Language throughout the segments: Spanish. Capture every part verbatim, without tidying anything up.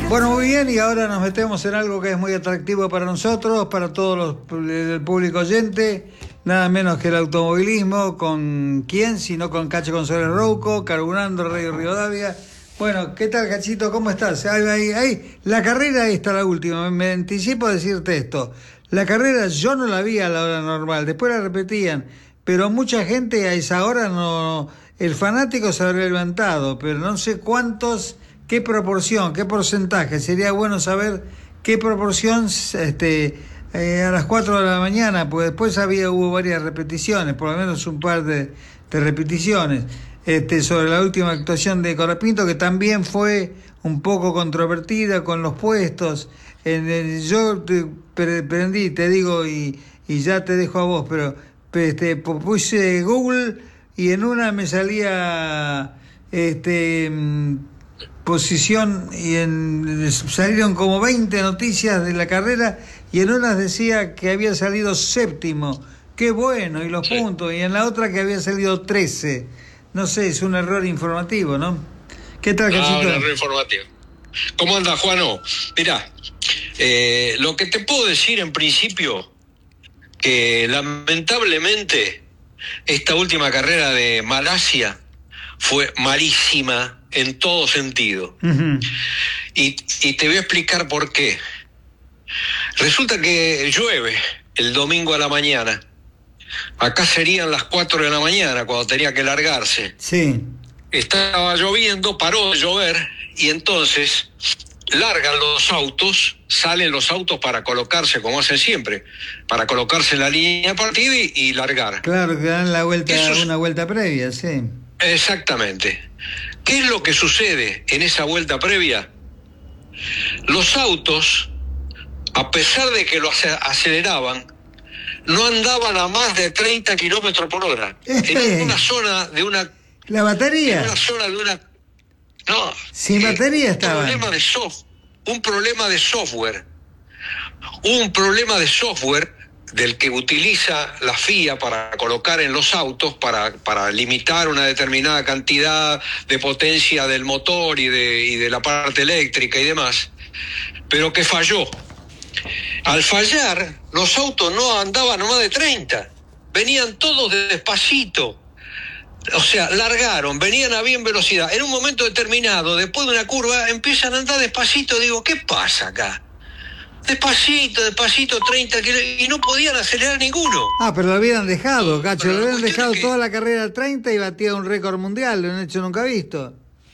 Bueno, muy bien, y ahora nos metemos en algo que es muy atractivo para nosotros, para todos los el público oyente, nada menos que el automovilismo. ¿Con quién? Sino con Cacho González Rouco, carburando Radio Rivadavia. Bueno, ¿qué tal, Cachito? ¿Cómo estás? Ahí, ahí, ahí. La carrera esta, la última, me anticipo a decirte esto. La carrera yo no la vi a la hora normal, después la repetían, pero mucha gente a esa hora no... El fanático se habría levantado, pero no sé cuántos... ¿Qué proporción, qué porcentaje? Sería bueno saber qué proporción este, eh, a las cuatro de la mañana, porque después había hubo varias repeticiones, por lo menos un par de, de repeticiones, este, sobre la última actuación de Colapinto, que también fue un poco controvertida con los puestos. En el, yo te prendí, te digo, y, y ya te dejo a vos, pero este, puse Google y en una me salía... este posición y en, salieron como veinte noticias de la carrera y en una decía que había salido séptimo, qué bueno, y los sí. puntos, y en la otra que había salido trece. No sé, es un error informativo, ¿no? ¿Qué tal, Cachito? Ah, un error informativo. ¿Cómo anda, Juano? Mirá, eh, lo que te puedo decir en principio, que lamentablemente esta última carrera de Malasia fue malísima en todo sentido. Uh-huh. Y, y te voy a explicar por qué. Resulta que llueve el domingo a la mañana. Acá serían las cuatro de la mañana cuando tenía que largarse. Sí. Estaba lloviendo, paró de llover y entonces largan los autos, salen los autos para colocarse, como hacen siempre, para colocarse en la línea de partida y, y largar. Claro, que dan la vuelta, es... una vuelta previa, sí. Exactamente. ¿Qué es lo que sucede en esa vuelta previa? Los autos, a pesar de que lo aceleraban, no andaban a más de treinta kilómetros por hora. En una zona de una... ¿La batería? En una zona de una... No. Sin eh, batería estaba. Un problema de soft, un problema de software. Un problema de software del que utiliza la F I A para colocar en los autos, para, para limitar una determinada cantidad de potencia del motor y de, y de la parte eléctrica y demás, pero que falló. Al fallar, los autos no andaban a más de treinta, venían todos de despacito, o sea, largaron, venían a bien velocidad. En un momento determinado, después de una curva, empiezan a andar despacito. Digo, ¿qué pasa acá? Despacito, despacito, treinta kilómetros, y no podían acelerar ninguno. Ah, pero lo habían dejado, Cacho, lo habían dejado que... toda la carrera a treinta y batía un récord mundial, lo han hecho nunca visto.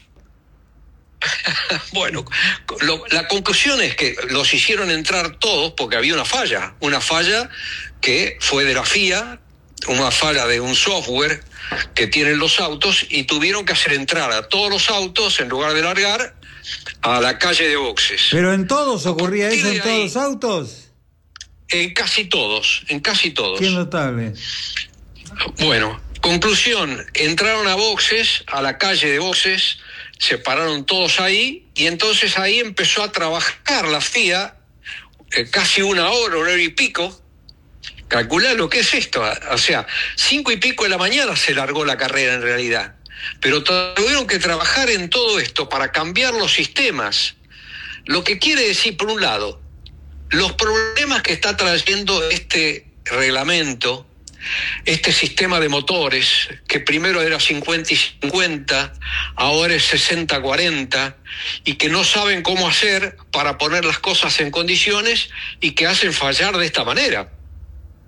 Bueno, lo, la conclusión es que los hicieron entrar todos porque había una falla, una falla que fue de la F I A, una falla de un software que tienen los autos, y tuvieron que hacer entrar a todos los autos, en lugar de largar, a la calle de boxes. ¿Pero en todos ocurría eso, en todos los autos? En casi todos, en casi todos. Qué notable. Bueno, conclusión, entraron a boxes, a la calle de boxes, se pararon todos ahí, y entonces ahí empezó a trabajar la F I A eh, casi una hora, una hora y pico. Calculá lo que es esto, o sea, cinco y pico de la mañana se largó la carrera en realidad. Pero tuvieron que trabajar en todo esto para cambiar los sistemas. Lo que quiere decir, por un lado, los problemas que está trayendo este reglamento, este sistema de motores, que primero era cincuenta y cincuenta, ahora es sesenta cuarenta, y que no saben cómo hacer para poner las cosas en condiciones y que hacen fallar de esta manera.